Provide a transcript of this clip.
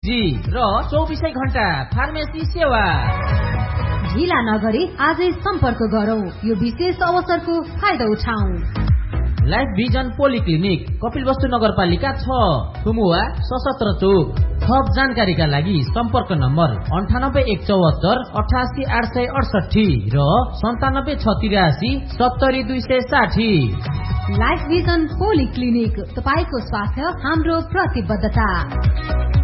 जी र 24 घण्टा फार्मेसी सेवा। ढिला नगरी आजै सम्पर्क गरौं, यो विशेष अवसरको फाइदा उठाऊ। लाइफ भिजन पोलिक्लिनिक, कपिलवस्तु नगरपालिका 6, खुमुवा सशस्त्र चोक। थप जानकारीका लागि सम्पर्क नम्बर 9814 88868 र 97683 70260। लाइफ भिजन पोलिक्लिनिक, तपाईको स्वास्थ्य हाम्रो प्रतिबद्धता।